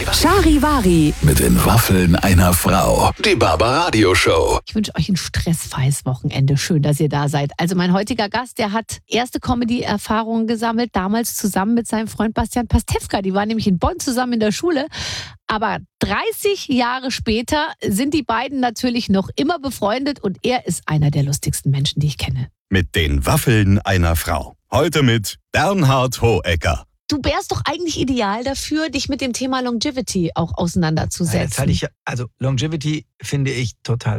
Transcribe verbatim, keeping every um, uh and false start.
Charivari Mit den Waffeln einer Frau. Die Barbaradio Show. Ich wünsche euch ein stressfreies Wochenende. Schön, dass ihr da seid. Also mein heutiger Gast, der hat erste Comedy-Erfahrungen gesammelt, damals zusammen mit seinem Freund Bastian Pastewka. Die waren nämlich in Bonn zusammen in der Schule. Aber dreißig Jahre später sind die beiden natürlich noch immer befreundet und er ist einer der lustigsten Menschen, die ich kenne. Mit den Waffeln einer Frau. Heute mit Bernhard Hohecker. Du wärst doch eigentlich ideal dafür, dich mit dem Thema Longevity auch auseinanderzusetzen. Ja, jetzt halte ich, also Longevity finde ich total